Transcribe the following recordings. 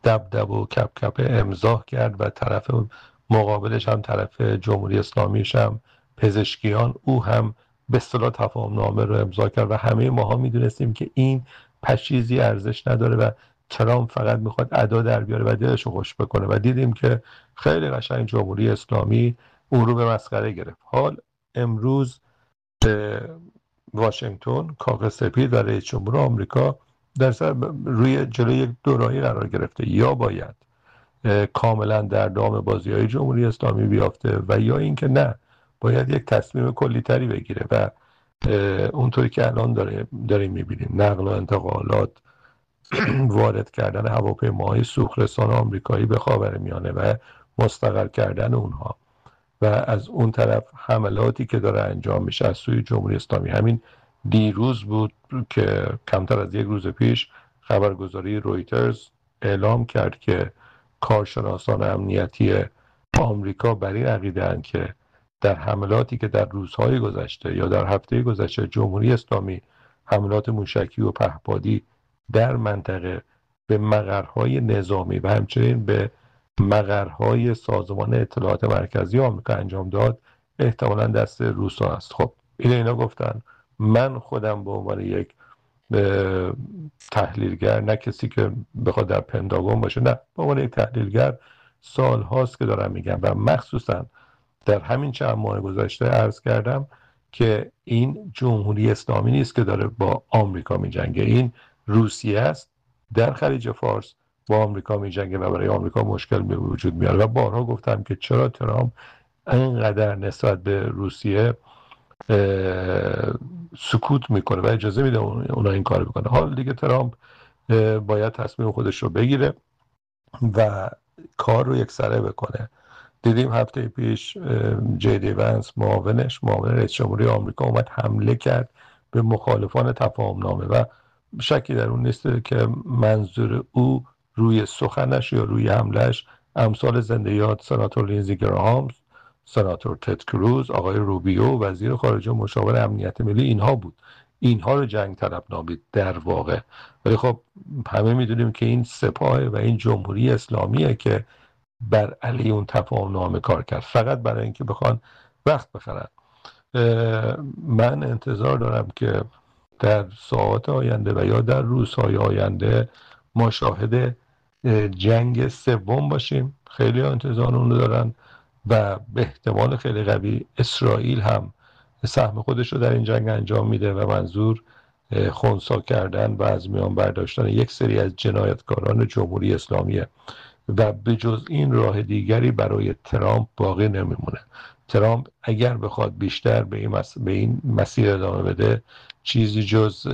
دبدب و کپ کپ امضا کرد و طرف مقابلش هم طرف جمهوری اسلامیش هم پزشکیان، او هم به اصطلاح تفاهم نامه رو امضا کرد و همه ماها میدونستیم که این پشیزی ارزش نداره و ترامپ فقط میخواد ادا در بیاره و دلش رو خوش بکنه و دیدیم که خیلی قشنگ جمهوری اسلامی اون رو به مسخره گرفت. حال امروز واشنگتن، کاخ سپید و رئیس جمهور آمریکا در سر روی جلوی یک دوراهی قرار گرفته، یا باید کاملا در دام بازی‌های جمهوری اسلامی بیافته و یا اینکه نه، باید یک تصمیم کلی‌تری بگیره و اونطوری که الان داریم می‌بینیم نقل و انتقالات، وارد کردن هواپیماهای سوخت‌رسان آمریکایی به خاورمیانه و مستقر کردن اونها و از اون طرف حملاتی که داره انجام میشه از سوی جمهوری اسلامی. همین دیروز بود که کمتر از یک روز پیش خبرگزاری رویترز اعلام کرد که کارشناسان امنیتی آمریکا بر این عقیده‌اند که در حملاتی که در روزهای گذشته یا در هفته گذشته جمهوری اسلامی حملات موشکی و پهپادی در منطقه به مقرهای نظامی و همچنین به مقرهای سازمان اطلاعات مرکزی آمریکا انجام داد، احتمالاً دست روسا است. خب اینا گفتن. من خودم به عنوان یک تحلیلگر، نه کسی که بخواد در پنتاگون باشه، نه، به عنوان یک تحلیلگر سال هاست که دارم میگم و مخصوصا در همین چند ماه گذشته عرض کردم که این جمهوری اسلامی نیست که داره با آمریکا میجنگه، این روسیه است در خلیج فارس با آمریکا میجنگه و برای آمریکا مشکل به وجود میاره. و بارها گفتم که چرا ترامپ اینقدر نسبت به روسیه سکوت میکنه و اجازه میده اونا این کار بکنه. حال دیگه ترامپ باید تصمیم خودش رو بگیره و کار رو یکسره بکنه. دیدیم هفته پیش جی دی ونس، معاون رئیس جمهوری آمریکا، اومد حمله کرد به مخالفان تفاهم نامه و شکی در اون نیست که منظور او روی سخنش یا روی حملش امثال زنده یاد سناتور لینزی گراهام، سناتور تد کروز، آقای روبیو وزیر خارجه و مشاور امنیت ملی، اینها بود. اینها رو جنگ طلب نامید در واقع. ولی خب همه میدونیم که این سپاه و این جمهوری اسلامیه که بر علیه اون تفاهم نامه کار کرد، فقط برای اینکه بخوان وقت بخرن. من انتظار دارم که در ساعات آینده و یا در روزهای آینده ما شاهد جنگ سوم باشیم. خیلی انتظار اون رو دارن و به احتمال خیلی قوی اسرائیل هم سهم خودش رو در این جنگ انجام میده و منظور خنثی کردن و از میان برداشتن یک سری از جنایتکاران جمهوری اسلامیه و به جز این راه دیگری برای ترامپ باقی نمیمونه. ترامپ اگر بخواد بیشتر به این مسیر ادامه بده، چیزی جز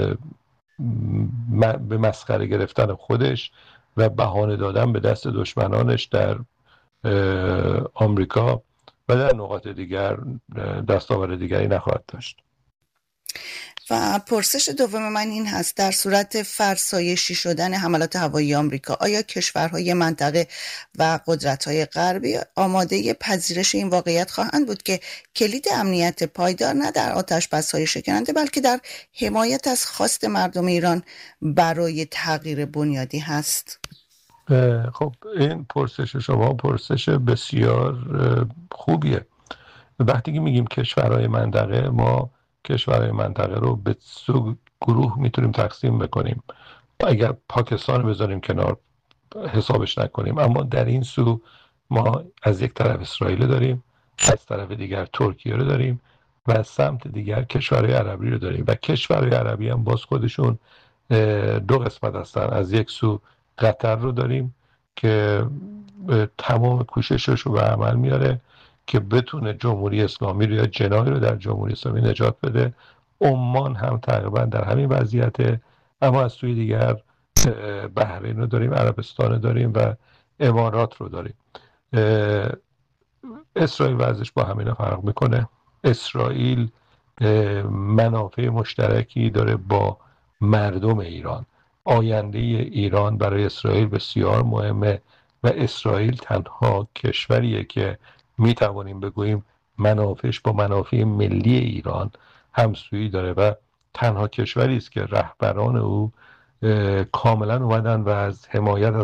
به مسخره گرفتن خودش و بهانه دادن به دست دشمنانش در آمریکا و در نقاط دیگر دستاورد دیگری نخواهد داشت. و پرسش دوم من این هست: در صورت فرسایشی شدن حملات هوایی آمریکا، آیا کشورهای منطقه و قدرت‌های غربی آماده پذیرش این واقعیت خواهند بود که کلید امنیت پایدار نه در آتش‌بس‌های شکننده بلکه در حمایت از خواست مردم ایران برای تغییر بنیادی هست؟ خب این پرسش شما پرسش بسیار خوبیه. وقتی که میگیم کشورهای منطقه، ما کشورهای منطقه رو به سو گروه میتونیم تقسیم بکنیم. اگر پاکستان رو بذاریم کنار حسابش نکنیم، اما در این سو ما از یک طرف اسرائیل داریم، از طرف دیگر ترکیه رو داریم و از سمت دیگر کشورهای عربی رو داریم و کشورهای عربی هم باز خودشون دو قسمت هستن. از یک سو قطر رو داریم که تمام کوششش رو به عمل میاره که بتونه جمهوری اسلامی رو یا جناحی رو در جمهوری اسلامی نجات بده. عمان هم تقریبا در همین وضعیته، اما از سوی دیگر بحرین رو داریم، عربستان رو داریم و امارات رو داریم. اسرائیل وضعش با همینا فرق میکنه. اسرائیل منافع مشترکی داره با مردم ایران. آینده ایران برای اسرائیل بسیار مهمه و اسرائیل تنها کشوریه که میتوانیم بگوییم منافعش با منافع ملی ایران همسویی داره و تنها کشوری است که رهبران او کاملا اومدن و از حمایت از